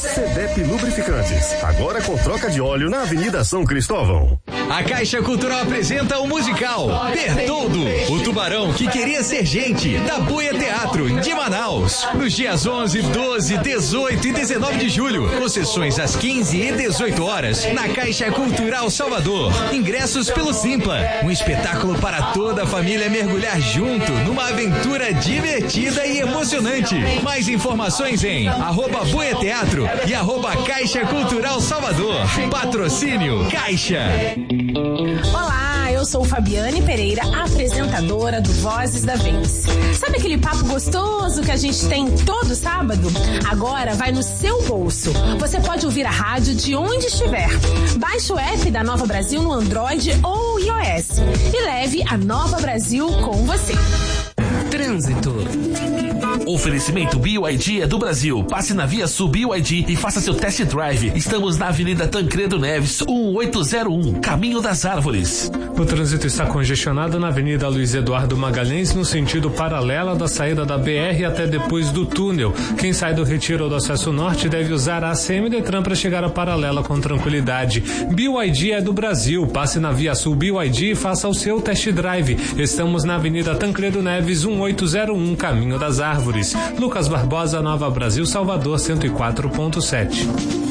CDEP Lubrificantes, agora com troca de óleo na Avenida São Cristóvão. A Caixa Cultural apresenta o musical Bertoldo, o tubarão que queria ser gente, da Buia Teatro, de Manaus. Nos dias 11, 12, 18 e 19 de julho, com sessões às 15 e 18 horas, na Caixa Cultural Salvador. Ingressos pelo Simpla. Um espetáculo para toda a família mergulhar junto numa aventura divertida e emocionante. Mais informações em @Buia Teatro e @Caixa Cultural Salvador. Patrocínio Caixa. Olá, eu sou Fabiane Pereira, apresentadora do Vozes da Vez. Sabe aquele papo gostoso que a gente tem todo sábado? Agora vai no seu bolso. Você pode ouvir a rádio de onde estiver. Baixe o app da Nova Brasil no Android ou iOS e leve a Nova Brasil com você. Trânsito. Oferecimento BYD é do Brasil. Passe na Via Sul BYD e faça seu test drive. Estamos na Avenida Tancredo Neves, 1801, Caminho das Árvores. O trânsito está congestionado na Avenida Luiz Eduardo Magalhães, no sentido paralelo da saída da BR até depois do túnel. Quem sai do Retiro ou do Acesso Norte deve usar a ACM Detran para chegar à paralela com tranquilidade. BYD é do Brasil. Passe na Via Sul BYD e faça o seu test drive. Estamos na Avenida Tancredo Neves, 1801, Caminho das Árvores. Lucas Barbosa, Nova Brasil, Salvador, 104.7.